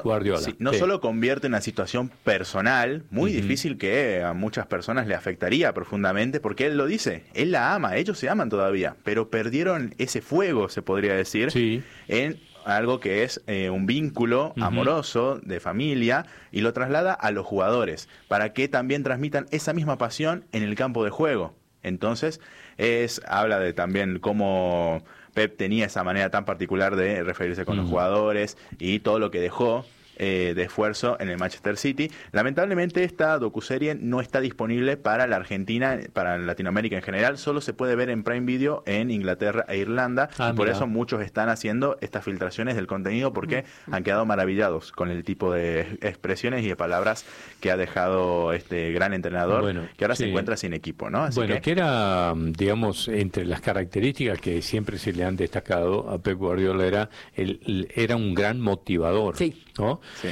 Guardiola. Sí, no solo convierte una situación personal muy difícil que a muchas personas le afectaría profundamente, porque él lo dice, él la ama, ellos se aman todavía, pero perdieron ese fuego, se podría decir, en algo que es un vínculo amoroso, de familia, y lo traslada a los jugadores, para que también transmitan esa misma pasión en el campo de juego. Entonces, habla de también cómo Pep tenía esa manera tan particular de referirse con los jugadores y todo lo que dejó de esfuerzo en el Manchester City. Lamentablemente esta docuserie no está disponible para la Argentina, para Latinoamérica en general, solo se puede ver en Prime Video en Inglaterra e Irlanda, y por eso muchos están haciendo estas filtraciones del contenido, porque han quedado maravillados con el tipo de expresiones y de palabras que ha dejado este gran entrenador, que ahora se encuentra sin equipo, ¿no? Así que era, digamos, entre las características que siempre se le han destacado a Pep Guardiola, era un gran motivador, ¿no? Sí.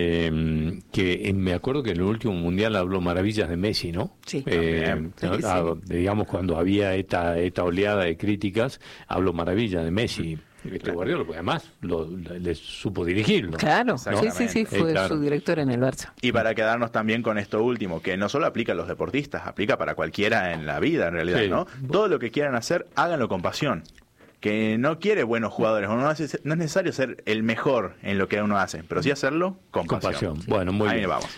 Me acuerdo que en el último mundial habló maravillas de Messi, ¿no? Sí. Digamos, cuando había esta oleada de críticas, habló maravillas de Messi. Guardiola, porque además le supo dirigirlo. Claro, sí, fue su director en el Barça. Y para quedarnos también con esto último, que no solo aplica a los deportistas, aplica para cualquiera en la vida, en realidad, ¿no? Todo lo que quieran hacer, háganlo con pasión. Que no quiere buenos jugadores, no es necesario ser el mejor en lo que uno hace, pero sí hacerlo con pasión. Bueno, muy bien. Vamos.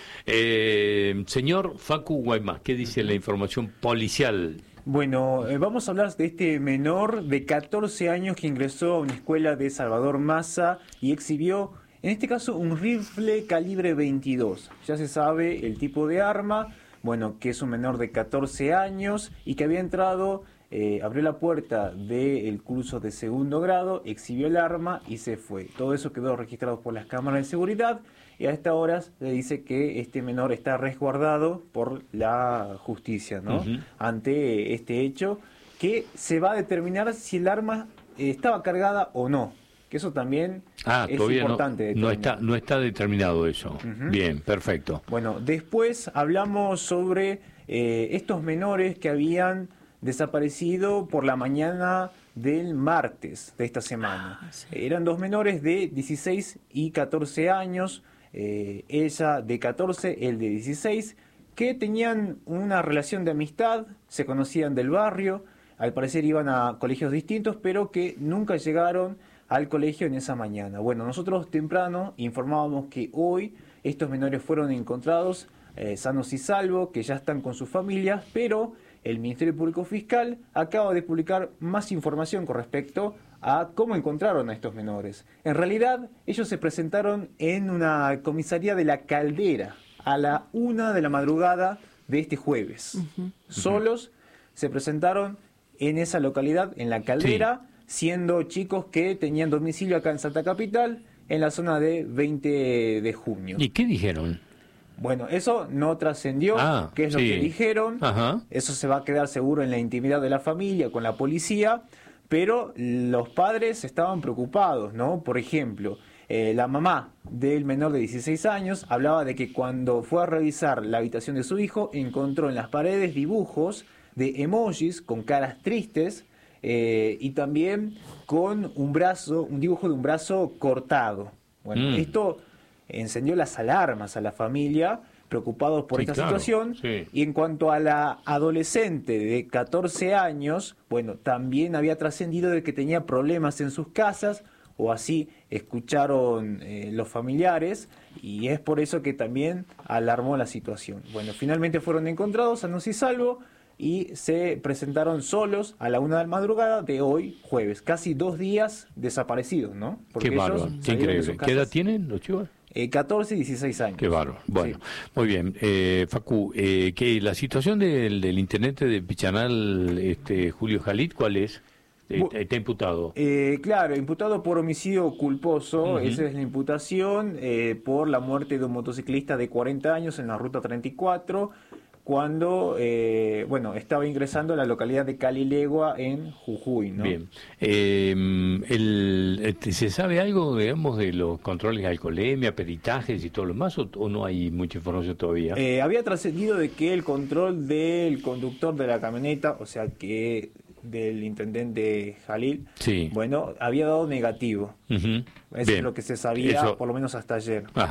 Señor Facu Guaymás, ¿qué dice la información policial? Bueno, vamos a hablar de este menor de 14 años que ingresó a una escuela de Salvador Massa y exhibió, en este caso, un rifle calibre 22. Ya se sabe el tipo de arma, bueno, que es un menor de 14 años y que había entrado... abrió la puerta del curso de segundo grado, exhibió el arma y se fue. Todo eso quedó registrado por las cámaras de seguridad y a esta hora le dice que este menor está resguardado por la justicia, ¿no? Ante este hecho, que se va a determinar si el arma estaba cargada o no. Que eso también es importante. No está determinado eso. Bien, perfecto. Bueno, después hablamos sobre estos menores que habían desaparecido por la mañana del martes de esta semana. Eran dos menores de 16 y 14 años, ella de 14, él de 16, que tenían una relación de amistad, se conocían del barrio, al parecer iban a colegios distintos, pero que nunca llegaron al colegio en esa mañana. Bueno, nosotros temprano informábamos que hoy estos menores fueron encontrados sanos y salvos, que ya están con sus familias, pero el Ministerio Público Fiscal acaba de publicar más información con respecto a cómo encontraron a estos menores. En realidad, ellos se presentaron en una comisaría de La Caldera a la 1 de la madrugada de este jueves. Solos se presentaron en esa localidad, en La Caldera, siendo chicos que tenían domicilio acá en Salta Capital, en la zona de 20 de junio. ¿Y qué dijeron? Bueno, eso no trascendió, qué es lo que dijeron, eso se va a quedar seguro en la intimidad de la familia, con la policía, pero los padres estaban preocupados, ¿no? Por ejemplo, la mamá del menor de 16 años hablaba de que cuando fue a revisar la habitación de su hijo, encontró en las paredes dibujos de emojis con caras tristes y también con un dibujo de un brazo cortado. Bueno, esto encendió las alarmas a la familia, preocupados por esta situación. Y en cuanto a la adolescente de 14 años, bueno, también había trascendido de que tenía problemas en sus casas, o así escucharon los familiares, y es por eso que también alarmó la situación. Bueno, finalmente fueron encontrados sanos y salvos y se presentaron solos a la 1 de la madrugada de hoy, jueves. Casi 2 días desaparecidos, ¿no? Porque qué bárbaro, qué increíble. ¿Qué edad tienen los chicos? 14 y 16 años. Qué bárbaro. Bueno, muy bien. Facu, que la situación del intendente de Pichanal, Julio Jalit, ¿cuál es? Está imputado. Claro, imputado por homicidio culposo, esa es la imputación, por la muerte de un motociclista de 40 años en la ruta 34, cuando estaba ingresando a la localidad de Calilegua en Jujuy, ¿no? Bien. ¿Se sabe algo, digamos, de los controles de alcoholemia, peritajes y todo lo más, o no hay mucha información todavía? Había trascendido de que el control del conductor de la camioneta, o sea que del intendente Jalil, sí. bueno, había dado negativo. Eso es lo que se sabía, por lo menos hasta ayer.